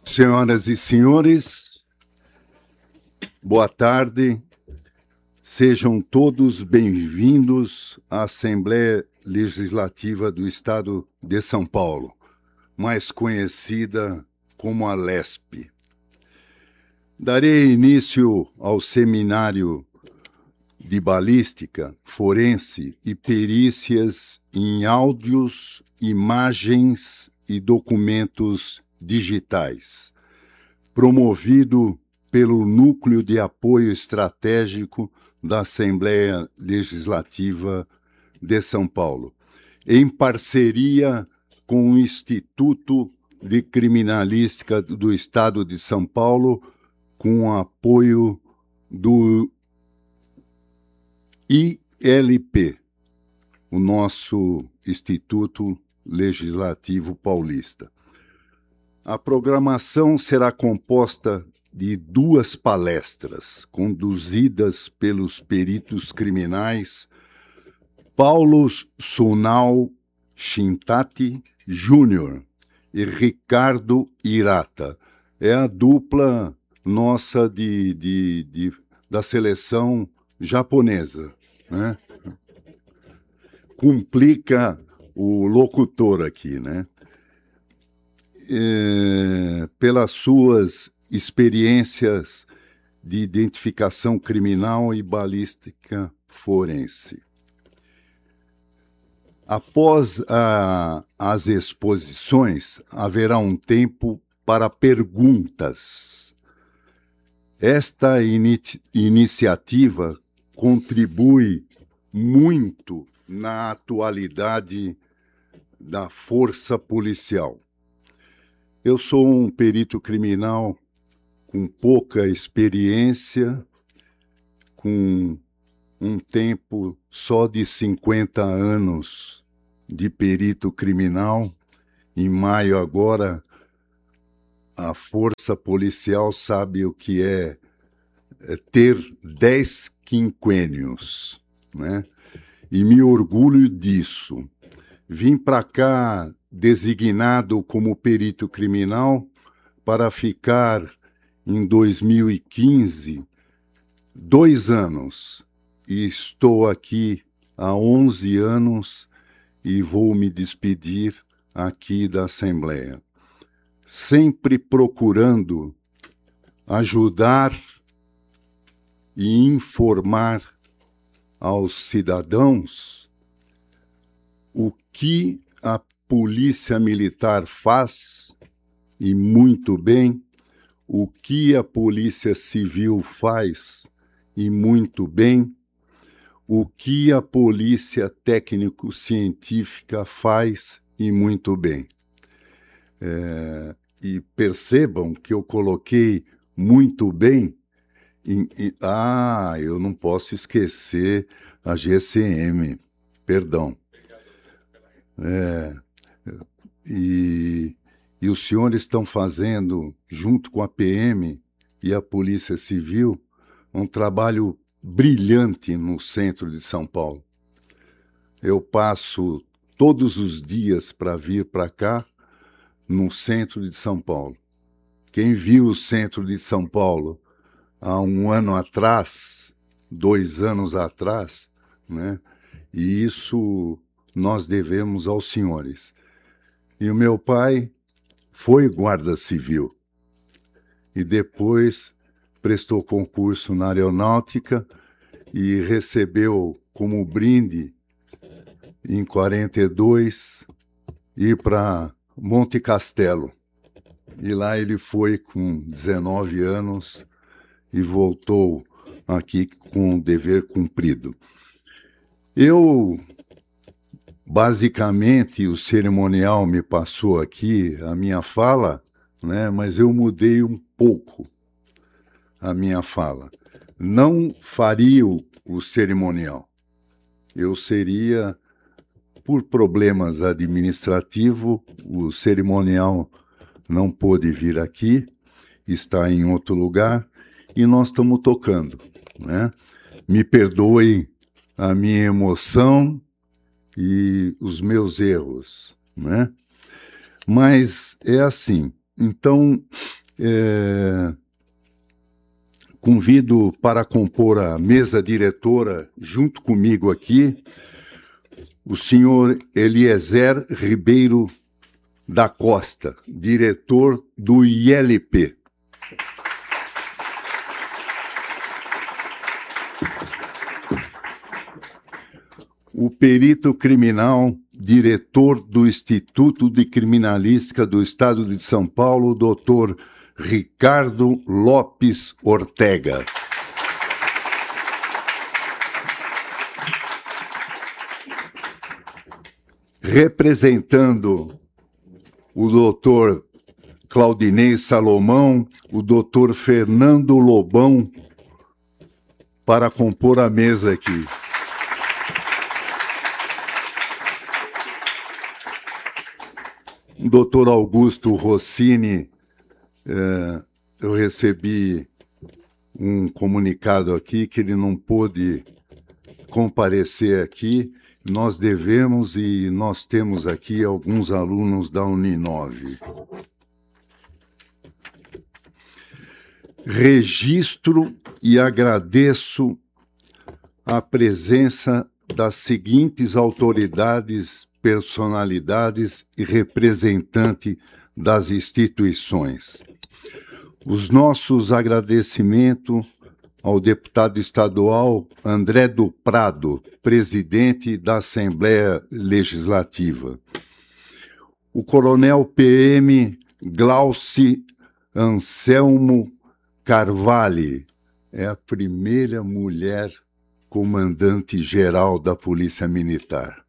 Senhoras e senhores, boa tarde. Sejam todos bem-vindos à Assembleia Legislativa do Estado de São Paulo, mais conhecida como a LESP. Darei início ao seminário de balística, forense e perícias em áudios, imagens e documentos digitais, promovido pelo Núcleo de Apoio Estratégico da Assembleia Legislativa de São Paulo, em parceria com o Instituto de Criminalística do Estado de São Paulo, com o apoio do ILP, o nosso Instituto Legislativo Paulista. A programação será composta de 2 palestras, conduzidas pelos peritos criminais Paulo Sunal Shintati Júnior e Ricardo Hirata. É a dupla nossa da seleção japonesa, né? Complica o locutor aqui, né? Pelas suas experiências de identificação criminal e balística forense. Após as exposições, haverá um tempo para perguntas. Esta iniciativa contribui muito na atualidade da força policial. Eu sou um perito criminal com pouca experiência, com um tempo só de 50 anos de perito criminal. Em maio agora, a força policial sabe o que é ter 10 quinquênios, né? E me orgulho disso. Vim para cá designado como perito criminal para ficar em 2015 2 anos. E estou aqui há 11 anos e vou me despedir aqui da Assembleia. Sempre procurando ajudar e informar aos cidadãos o que a Polícia Militar faz, e muito bem, o que a Polícia Civil faz, e muito bem, o que a Polícia Técnico-Científica faz, e muito bem. E percebam que eu coloquei muito bem. Eu não posso esquecer a GCM, perdão. E os senhores estão fazendo, junto com a PM e a Polícia Civil, um trabalho brilhante no centro de São Paulo. Eu passo todos os dias para vir para cá, no centro de São Paulo. Quem viu o centro de São Paulo há 1 ano atrás, 2 anos atrás, né? E isso nós devemos aos senhores. E o meu pai foi guarda civil e depois prestou concurso na aeronáutica e recebeu como brinde, em 42, ir para Monte Castelo. E lá ele foi com 19 anos e voltou aqui com o dever cumprido. Basicamente, o cerimonial me passou aqui a minha fala, né, mas eu mudei um pouco a minha fala. Não faria o cerimonial. Eu seria, por problemas administrativos, o cerimonial não pôde vir aqui, está em outro lugar, e nós estamos tocando, né? Me perdoem a minha emoção e os meus erros, né? Mas é assim. Então, Convido para compor a mesa diretora, junto comigo aqui, o senhor Eliezer Ribeiro da Costa, diretor do ILP. O perito criminal, diretor do Instituto de Criminalística do Estado de São Paulo, doutor Ricardo Lopes Ortega. Representando o doutor Claudinei Salomão, o doutor Fernando Lobão, para compor a mesa aqui. O doutor Augusto Rossini, eu recebi um comunicado aqui que ele não pôde comparecer aqui. Nós devemos e nós temos aqui alguns alunos da Uninove. Registro e agradeço a presença das seguintes autoridades, personalidades e representantes das instituições. Os nossos agradecimentos ao deputado estadual André do Prado, presidente da Assembleia Legislativa. O coronel PM Glauci Anselmo Carvalho, é a primeira mulher comandante-geral da Polícia Militar.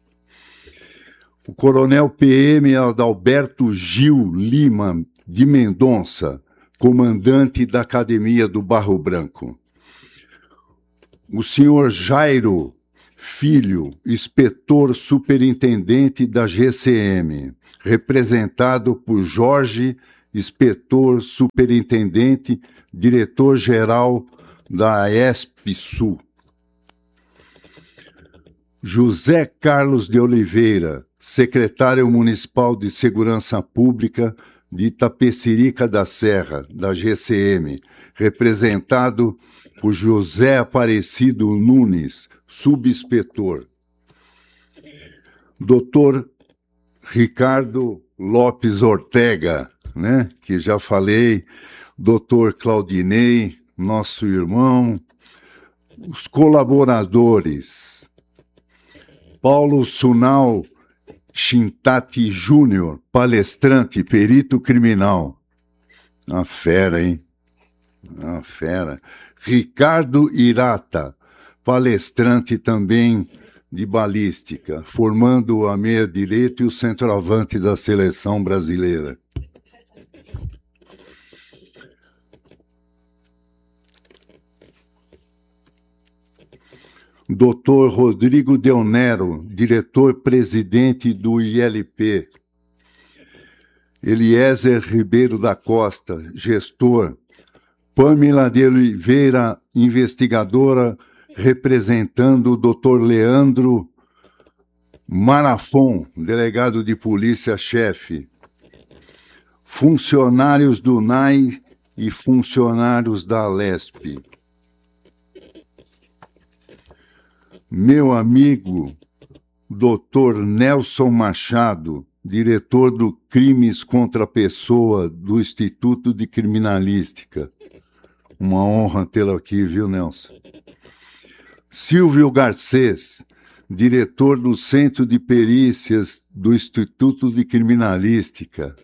O coronel PM Adalberto Gil Lima de Mendonça, comandante da Academia do Barro Branco. O senhor Jairo Filho, inspetor superintendente da GCM, representado por Jorge, inspetor superintendente, diretor-geral da ESP-Sul. José Carlos de Oliveira, secretário municipal de Segurança Pública de Itapecerica da Serra, da GCM, representado por José Aparecido Nunes, subinspetor. Dr. Ricardo Lopes Ortega, né, que já falei, Dr. Claudinei, nosso irmão, os colaboradores, Paulo Sunal Chintati Júnior, palestrante, perito criminal. Uma fera, hein? Uma fera. Ricardo Irata, palestrante também de balística, formando a meia-direita e o centroavante da seleção brasileira. Dr. Rodrigo Del Nero, diretor-presidente do ILP. Eliezer Ribeiro da Costa, gestor. Pamela de Oliveira, investigadora, representando o Dr. Leandro Marafon, delegado de polícia-chefe. Funcionários do NAI e funcionários da Alesp. Meu amigo, Dr. Nelson Machado, diretor do Crimes contra a Pessoa do Instituto de Criminalística. Uma honra tê-lo aqui, viu, Nelson? Silvio Garcês, diretor do Centro de Perícias do Instituto de Criminalística.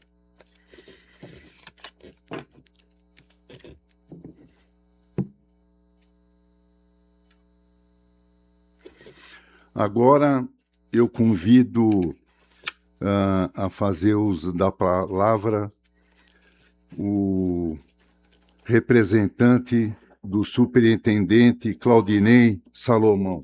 Agora eu convido a fazer uso da palavra o representante do superintendente Claudinei Salomão.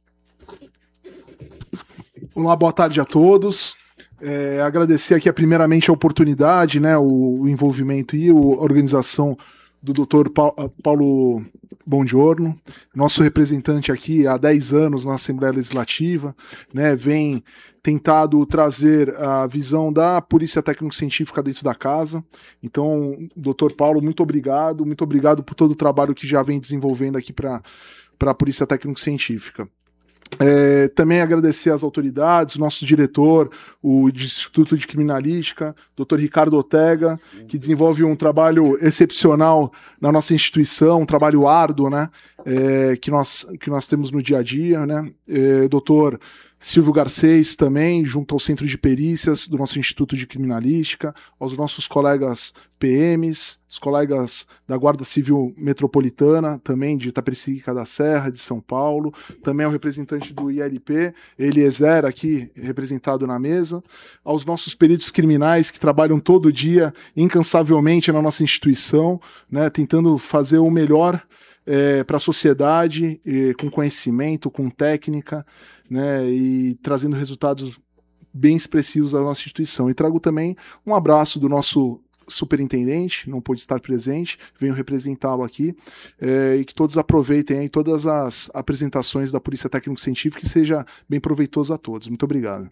Olá, boa tarde a todos. Agradecer aqui primeiramente a oportunidade, né, o envolvimento e a organização do Dr. Paulo Bongiorno, nosso representante aqui há 10 anos na Assembleia Legislativa, né, vem tentado trazer a visão da Polícia Técnico-Científica dentro da casa. Então, Dr. Paulo, muito obrigado por todo o trabalho que já vem desenvolvendo aqui para a Polícia Técnico-Científica. Também agradecer às autoridades, o nosso diretor, o Instituto de Criminalística, Dr. Ricardo Ortega, que desenvolve um trabalho excepcional na nossa instituição, um trabalho árduo, né, que nós temos no dia a dia, né, Dr. Silvio Garcês também, junto ao Centro de Perícias do nosso Instituto de Criminalística, aos nossos colegas PMs, os colegas da Guarda Civil Metropolitana, também de Itapecerica da Serra, de São Paulo, também ao representante do ILP, Eliezer, aqui representado na mesa, aos nossos peritos criminais que trabalham todo dia, incansavelmente na nossa instituição, né, tentando fazer o melhor para a sociedade, com conhecimento, com técnica, né, e trazendo resultados bem expressivos à nossa instituição. E trago também um abraço do nosso superintendente, não pôde estar presente, venho representá-lo aqui, e que todos aproveitem aí todas as apresentações da Polícia Técnico-Científica, que seja bem proveitoso a todos. Muito obrigado.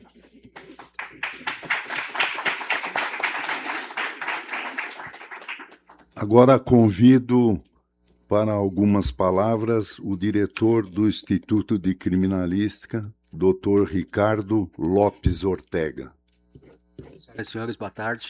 Agora convido para algumas palavras o diretor do Instituto de Criminalística, Dr. Ricardo Lopes Ortega. Senhoras e senhores, boa tarde.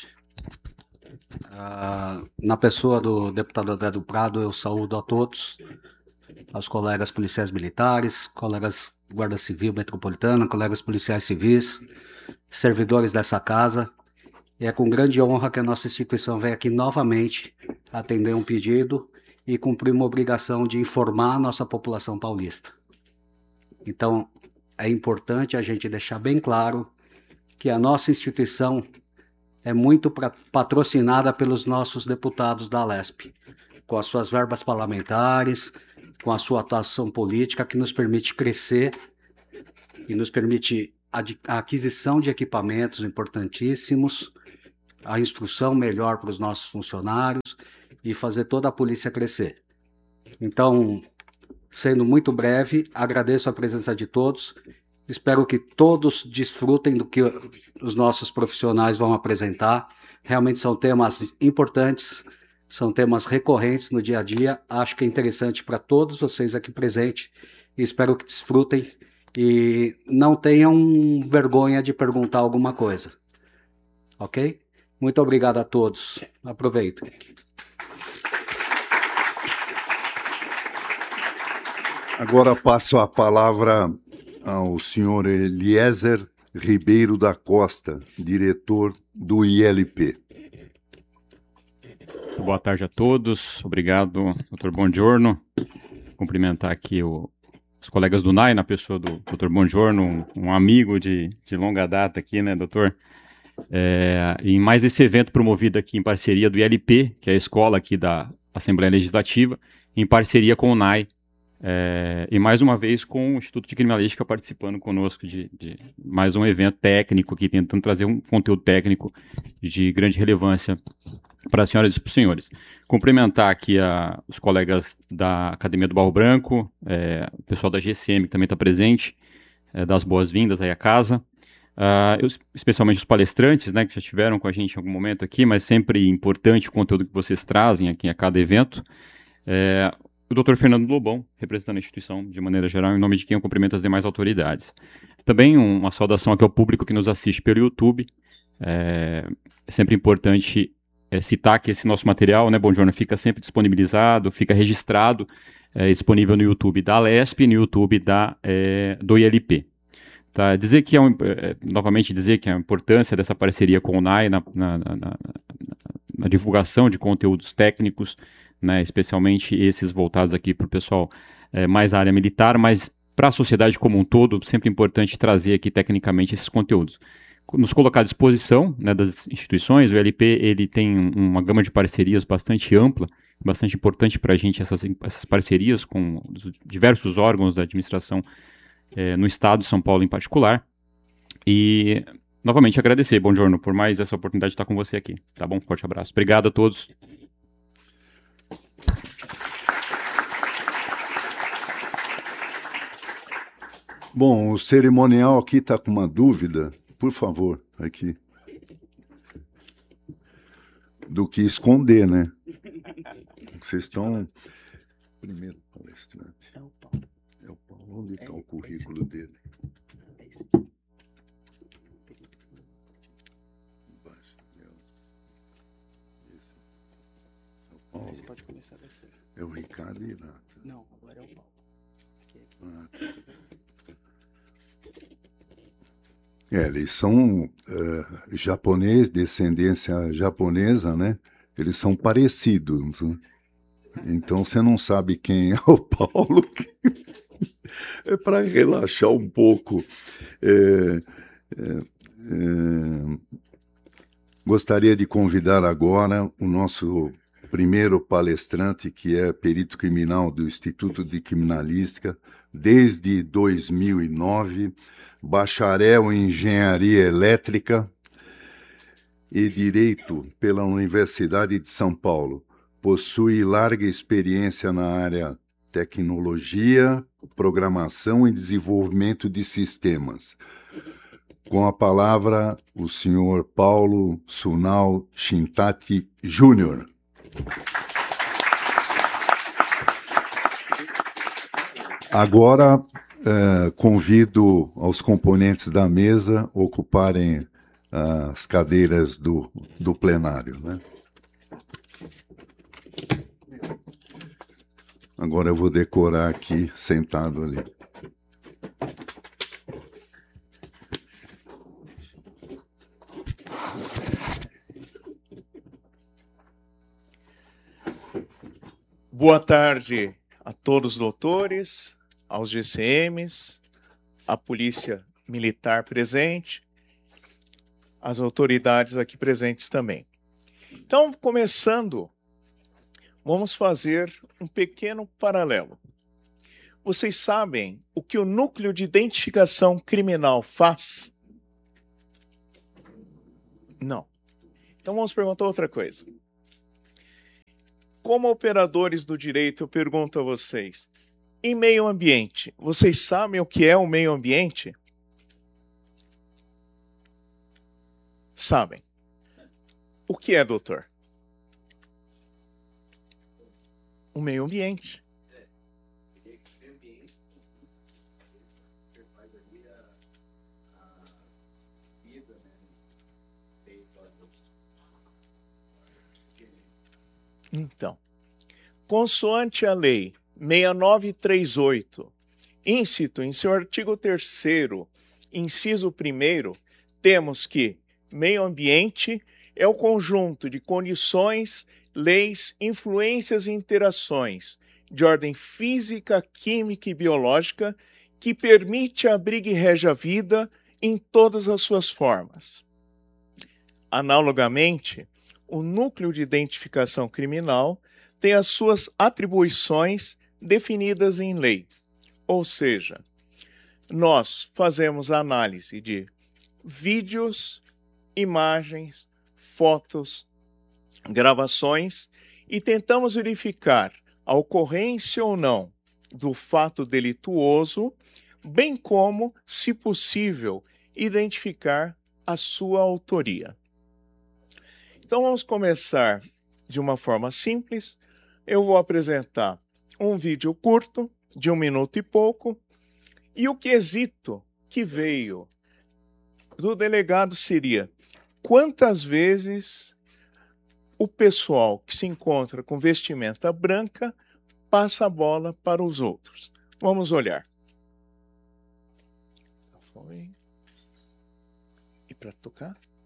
Na pessoa do deputado André do Prado, eu saúdo a todos, aos colegas policiais militares, colegas Guarda Civil Metropolitana, colegas policiais civis, servidores dessa casa. E é com grande honra que a nossa instituição vem aqui novamente atender um pedido e cumprir uma obrigação de informar a nossa população paulista. Então, é importante a gente deixar bem claro que a nossa instituição é muito patrocinada pelos nossos deputados da Alesp, com as suas verbas parlamentares, com a sua atuação política, que nos permite crescer e nos permite a aquisição de equipamentos importantíssimos, a instrução melhor para os nossos funcionários e fazer toda a polícia crescer. Então, sendo muito breve, agradeço a presença de todos. Espero que todos desfrutem do que os nossos profissionais vão apresentar. Realmente são temas importantes, são temas recorrentes no dia a dia. Acho que é interessante para todos vocês aqui presentes. E espero que desfrutem e não tenham vergonha de perguntar alguma coisa. Ok? Muito obrigado a todos. Aproveitem. Agora passo a palavra ao senhor Eliezer Ribeiro da Costa, diretor do ILP. Boa tarde a todos. Obrigado, Dr. Bongiorno. Cumprimentar aqui os colegas do NAI, na pessoa do Dr. Bongiorno, um amigo de longa data aqui, né, doutor? Em mais esse evento promovido aqui em parceria do ILP, que é a escola aqui da Assembleia Legislativa, em parceria com o NAI, e mais uma vez com o Instituto de Criminalística participando conosco de mais um evento técnico aqui, tentando trazer um conteúdo técnico de grande relevância para as senhoras e para os senhores. Cumprimentar aqui os colegas da Academia do Barro Branco, o pessoal da GCM que também está presente, dar as boas-vindas aí à casa. Especialmente os palestrantes, né, que já estiveram com a gente em algum momento aqui, mas sempre importante o conteúdo que vocês trazem aqui a cada evento. O Dr. Fernando Lobão, representando a instituição de maneira geral, em nome de quem eu cumprimento as demais autoridades. Também uma saudação aqui ao público que nos assiste pelo YouTube. É sempre importante citar que esse nosso material, né, Bongiorno, fica sempre disponibilizado, fica registrado, disponível no YouTube da Alesp e no YouTube do ILP. Tá? Novamente dizer que a importância dessa parceria com o NAI na divulgação de conteúdos técnicos, né, especialmente esses voltados aqui para o pessoal mais da área militar, mas para a sociedade como um todo, sempre importante trazer aqui tecnicamente esses conteúdos. Nos colocar à disposição, né, das instituições, o ILP ele tem uma gama de parcerias bastante ampla, bastante importante para a gente essas parcerias com os diversos órgãos da administração no estado de São Paulo em particular. E, novamente, agradecer, Bongiorno, por mais essa oportunidade de estar com você aqui. Tá bom? Forte abraço. Obrigado a todos. Bom, o cerimonial aqui está com uma dúvida, por favor, aqui. Do que esconder, né? Vocês estão... Primeiro palestrante. É o Paulo. É o Paulo. Onde está o currículo dele? Embaixo. Esse é o Paulo. Você pode começar a descer. É o Ricardo Irato. Não, agora é o Paulo. Ah, tá. Eles são japonês, descendência japonesa, né? Eles são parecidos, né? Então você não sabe quem é o Paulo. É para relaxar um pouco. Gostaria de convidar agora o nosso primeiro palestrante, que é perito criminal do Instituto de Criminalística, desde 2009, bacharel em Engenharia Elétrica e Direito pela Universidade de São Paulo. Possui larga experiência na área tecnologia, programação e desenvolvimento de sistemas. Com a palavra, o senhor Paulo Sunal Shintati Júnior. Agora, convido aos componentes da mesa ocuparem as cadeiras do plenário, né? Agora eu vou decorar aqui, sentado ali. Boa tarde a todos os doutores, aos GCMs, à Polícia Militar presente, às autoridades aqui presentes também. Então, começando, vamos fazer um pequeno paralelo. Vocês sabem o que o Núcleo de Identificação Criminal faz? Não. Então vamos perguntar outra coisa. Como operadores do direito, eu pergunto a vocês, em meio ambiente, vocês sabem o que é o meio ambiente? Sabem. O que é, doutor? O meio ambiente. Então, consoante a lei 6938, íncito em seu artigo 3º, inciso 1º, temos que meio ambiente é o conjunto de condições, leis, influências e interações de ordem física, química e biológica que permite, abriga e rege a vida em todas as suas formas. Analogamente, o Núcleo de Identificação Criminal tem as suas atribuições definidas em lei. Ou seja, nós fazemos análise de vídeos, imagens, fotos, gravações e tentamos verificar a ocorrência ou não do fato delituoso, bem como, se possível, identificar a sua autoria. Então vamos começar de uma forma simples. Eu vou apresentar um vídeo curto, de 1 minuto e pouco, e o quesito que veio do delegado seria: quantas vezes o pessoal que se encontra com vestimenta branca passa a bola para os outros? Vamos olhar. Foi. E para tocar?